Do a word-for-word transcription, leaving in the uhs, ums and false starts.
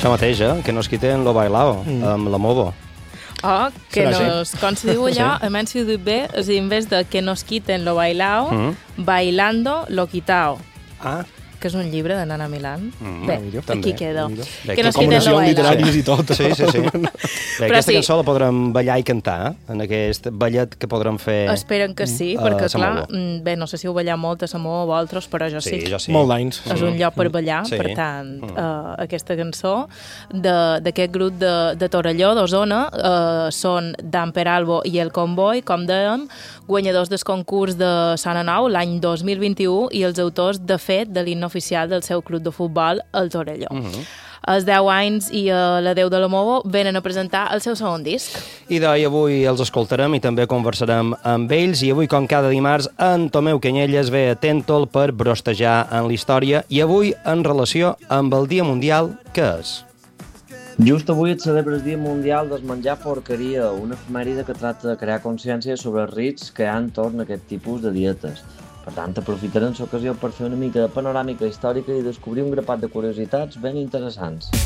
això mateix, eh? Que nos quiten lo bailao, mm. amb la movo. Oh, que Serà nos, com se diu allò, sí. A menys si ho dic bé, és a dir, en vez de que nos quiten lo bailao, mm. bailando lo quitao. Ah, que és un llibre de Nana Milán. Mm, Bé, millor, també, aquí queda. Bé, que nos quiten lo bailao. literàries i tot. Sí, sí, sí. Bé, aquesta sí. cançó la podrem ballar i cantar, eh? En aquest ballet que podrem fer... Esperen que sí, mm. perquè, uh, clar, bé, no sé si heu ballat molt a Samoa o altres, però jo sí. Sí, jo sí. Molt d'anys. És un lloc per ballar, sí. per tant, mm. uh, aquesta cançó d'aquest grup de, de Torelló, d'Osona, uh, són Dan Peralbo i El Convoy, com dèiem, guanyadors del concurs de Sant Anou l'any dos mil vint-i-u i els autors, de fet, de l'himne oficial del seu club de futbol, el Torelló. Mm -hmm. Els deu anys i uh, la Déu de la Movo venen a presentar el seu segon disc. I d'ahir avui els escoltarem i també conversarem amb ells, i avui, com cada dimarts, en Tomeu Canyelles ve a Tèntol per brostejar en la història, i avui en relació amb el Dia Mundial, què és? Just avui es celebra el Dia Mundial del Menjar Porqueria, una efemèride que tracta de crear consciència sobre els riscs que hi ha entorn a aquest tipus de dietes. Per tant, aprofitarem l'ocasió per fer una mica de panoràmica històrica i descobrir un grapat de curiositats ben interessants.